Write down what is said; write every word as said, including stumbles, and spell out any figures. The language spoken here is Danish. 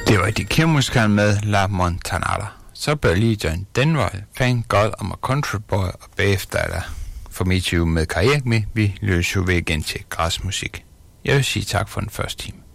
Det var de kirmuskeren med La Montanara. Så bør lige John Denver, Thank God om a Country Boy, og bagefter er der for mig med Kajak med. Vi løser jo ved igen til græsmusik. Jeg vil sige tak for den første time.